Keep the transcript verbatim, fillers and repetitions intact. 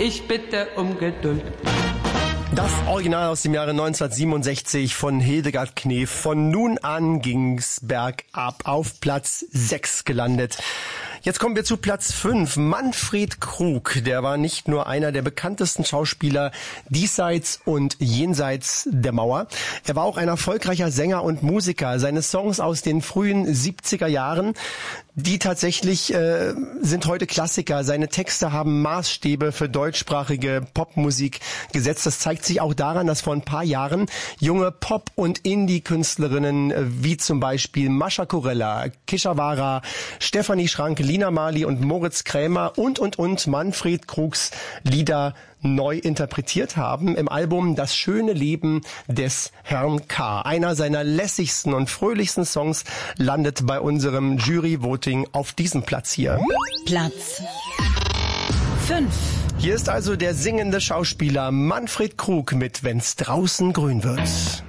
ich bitte um Geduld. Das Original aus dem Jahre neunzehnhundertsiebenundsechzig von Hildegard Knef. Von nun an ging's bergab, auf Platz sechs gelandet. Jetzt kommen wir zu Platz fünf. Manfred Krug, der war nicht nur einer der bekanntesten Schauspieler diesseits und jenseits der Mauer. Er war auch ein erfolgreicher Sänger und Musiker. Seine Songs aus den frühen siebziger Jahren, die tatsächlich äh, sind heute Klassiker. Seine Texte haben Maßstäbe für deutschsprachige Popmusik gesetzt. Das zeigt sich auch daran, dass vor ein paar Jahren junge Pop- und Indie-Künstlerinnen äh, wie zum Beispiel Mascha Corella, Kishavara, Stefanie Schranke, Lina Marley und Moritz Krämer und, und, und Manfred Krugs Lieder neu interpretiert haben im Album Das schöne Leben des Herrn K. Einer seiner lässigsten und fröhlichsten Songs landet bei unserem Jury-Voting auf diesem Platz hier. Platz fünf. Hier ist also der singende Schauspieler Manfred Krug mit Wenn's draußen grün wird.